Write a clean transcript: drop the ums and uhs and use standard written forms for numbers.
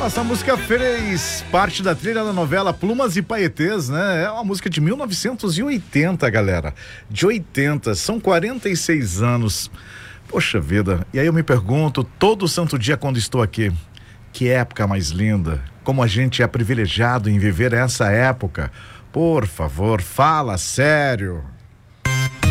Essa música fez parte da trilha da novela Plumas e Paetês, né? É uma música de 1980, galera. De 80, são 46 anos. Poxa vida, e aí eu me pergunto, todo santo dia quando estou aqui, que época mais linda, como a gente é privilegiado em viver essa época. Por favor, fala sério.